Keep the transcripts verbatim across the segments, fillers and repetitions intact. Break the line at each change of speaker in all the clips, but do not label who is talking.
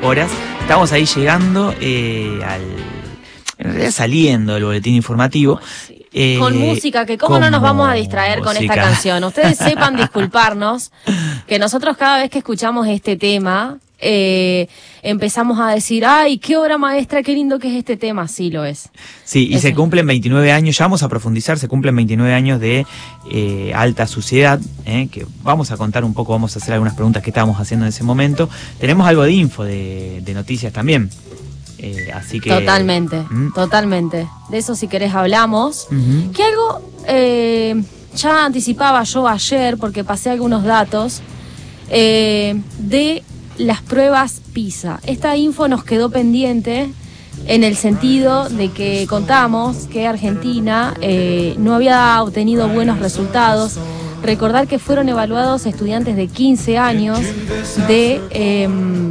horas. Estamos ahí llegando eh, al... En realidad saliendo del boletín informativo. Eh,
con música, que cómo no nos vamos a distraer música. Con esta canción. Ustedes sepan disculparnos, que nosotros cada vez que escuchamos este tema, eh, empezamos a decir, ay, qué obra maestra, qué lindo que es este tema. Sí, lo es.
Sí, y
Eso.
se cumplen veintinueve años, ya vamos a profundizar, se cumplen veintinueve años de eh, Alta Suciedad, eh, que vamos a contar un poco, vamos a hacer algunas preguntas que estábamos haciendo en ese momento. Tenemos algo de info, de, de noticias también. Eh, así que
totalmente,
¿Mm?
totalmente. De eso si querés hablamos.
Uh-huh.
Que algo eh, ya anticipaba yo ayer, porque pasé algunos datos eh, de las pruebas PISA. Esta info nos quedó pendiente en el sentido de que contamos que Argentina eh, no había obtenido buenos resultados. Recordar que fueron evaluados estudiantes de quince años de... Eh,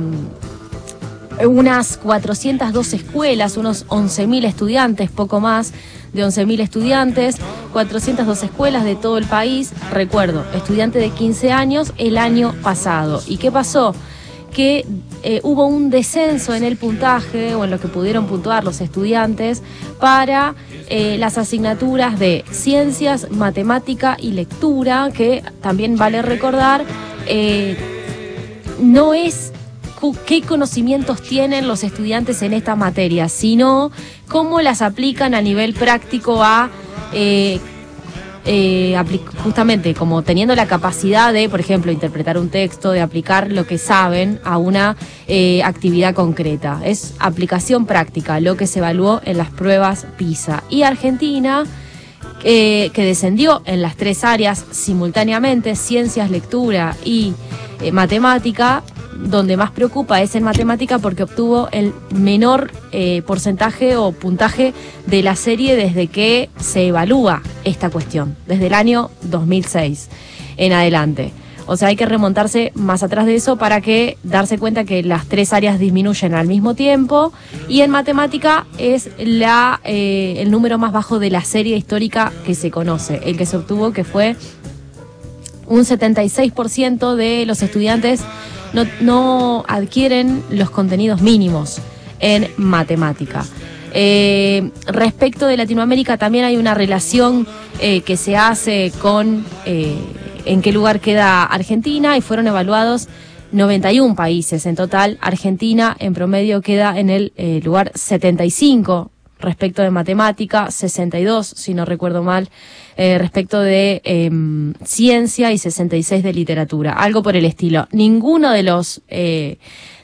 unas cuatrocientas dos escuelas, unos once mil estudiantes, poco más de once mil estudiantes, cuatrocientas dos escuelas de todo el país. Recuerdo, estudiante de quince años el año pasado. ¿Y qué pasó? Que eh, hubo un descenso en el puntaje o en lo que pudieron puntuar los estudiantes para eh, las asignaturas de ciencias, matemática y lectura, que también vale recordar, eh, no es qué conocimientos tienen los estudiantes en estas materias, sino cómo las aplican a nivel práctico a eh, eh, justamente como teniendo la capacidad de, por ejemplo, interpretar un texto, de aplicar lo que saben a una eh, actividad concreta. Es aplicación práctica lo que se evaluó en las pruebas PISA. Y Argentina, eh, que descendió en las tres áreas simultáneamente, ciencias, lectura y eh, matemática, donde más preocupa es en matemática porque obtuvo el menor eh, porcentaje o puntaje de la serie desde que se evalúa esta cuestión, desde el año dos mil seis en adelante. O sea, hay que remontarse más atrás de eso para que darse cuenta que las tres áreas disminuyen al mismo tiempo, y en matemática es la eh, el número más bajo de la serie histórica que se conoce, el que se obtuvo, que fue un setenta y seis por ciento de los estudiantes No, no adquieren los contenidos mínimos en matemática. Eh, respecto de Latinoamérica también hay una relación eh, que se hace con eh, en qué lugar queda Argentina, y fueron evaluados noventa y un países en total. Argentina en promedio queda en el eh, lugar setenta y cinco respecto de matemática, sesenta y dos, si no recuerdo mal, eh, respecto de eh, ciencia, y sesenta y seis de literatura, algo por el estilo. Ninguno de los eh,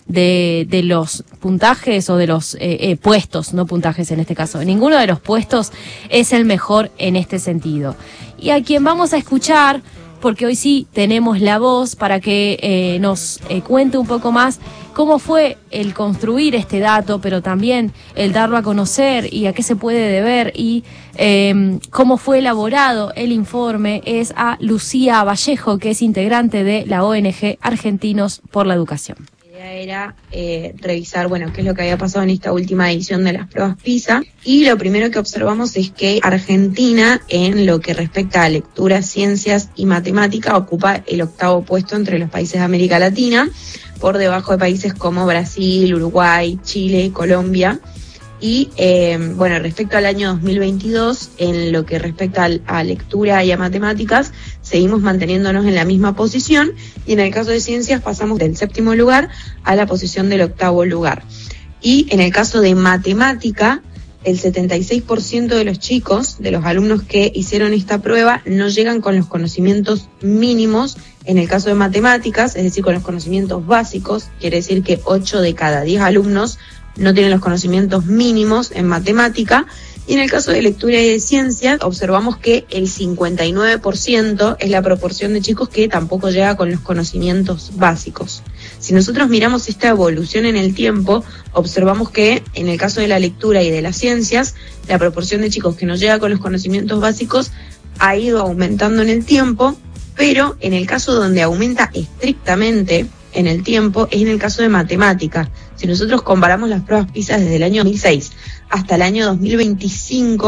de, de los puntajes o de los eh, eh, puestos, no puntajes en este caso, ninguno de los puestos es el mejor en este sentido. Y a quien vamos a escuchar, porque hoy sí tenemos la voz para que eh, nos eh, cuente un poco más cómo fue el construir este dato, pero también el darlo a conocer y a qué se puede deber, y eh, cómo fue elaborado el informe, es a Lucía Vallejo, que es integrante de la O N G Argentinos por la Educación.
La idea era eh, revisar, bueno, qué es lo que había pasado en esta última edición de las pruebas PISA, y lo primero que observamos es que Argentina, en lo que respecta a lectura, ciencias y matemática, ocupa el octavo puesto entre los países de América Latina, por debajo de países como Brasil, Uruguay, Chile, Colombia. Y eh, bueno, respecto al año dos mil veintidós, en lo que respecta a, a lectura y a matemáticas, seguimos manteniéndonos en la misma posición, y en el caso de ciencias pasamos del séptimo lugar a la posición del octavo lugar. Y en el caso de matemática, el setenta y seis por ciento de los chicos, de los alumnos que hicieron esta prueba, no llegan con los conocimientos mínimos en el caso de matemáticas, es decir, con los conocimientos básicos. Quiere decir que ocho de cada diez alumnos no tienen los conocimientos mínimos en matemática. Y en el caso de lectura y de ciencias, observamos que el cincuenta y nueve por ciento es la proporción de chicos que tampoco llega con los conocimientos básicos. Si nosotros miramos esta evolución en el tiempo, observamos que en el caso de la lectura y de las ciencias, la proporción de chicos que no llega con los conocimientos básicos ha ido aumentando en el tiempo, pero en el caso donde aumenta estrictamente en el tiempo es en el caso de matemática. Si nosotros comparamos las pruebas PISA desde el año dos mil seis hasta el año dos mil veinticinco,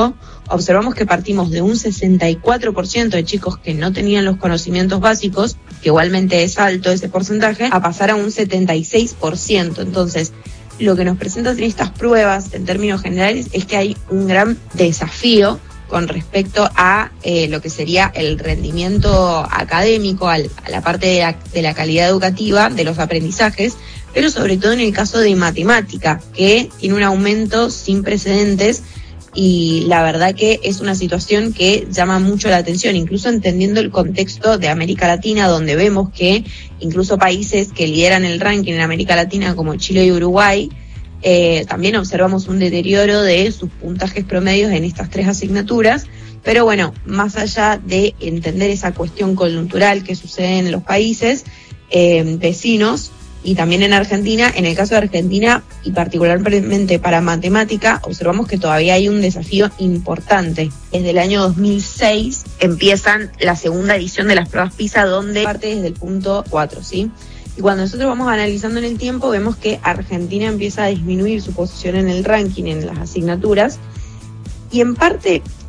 observamos que partimos de un sesenta y cuatro por ciento de chicos que no tenían los conocimientos básicos, que igualmente es alto ese porcentaje, a pasar a un setenta y seis por ciento. Entonces, lo que nos presentan estas pruebas, en términos generales, es que hay un gran desafío con respecto a eh, lo que sería el rendimiento académico, al, a la parte de la, de la calidad educativa, de los aprendizajes, pero sobre todo en el caso de matemática, que tiene un aumento sin precedentes, y la verdad que es una situación que llama mucho la atención, incluso entendiendo el contexto de América Latina, donde vemos que incluso países que lideran el ranking en América Latina, como Chile y Uruguay, eh, también observamos un deterioro de sus puntajes promedios en estas tres asignaturas. Pero bueno, más allá de entender esa cuestión coyuntural que sucede en los países eh, vecinos, y también en Argentina, en el caso de Argentina, y particularmente para matemática, observamos que todavía hay un desafío importante. Desde el año dos mil seis empiezan la segunda edición de las pruebas PISA, donde parte desde el punto cuatro, ¿sí? Y cuando nosotros vamos analizando en el tiempo, vemos que Argentina empieza a disminuir su posición en el ranking, en las asignaturas, y en parte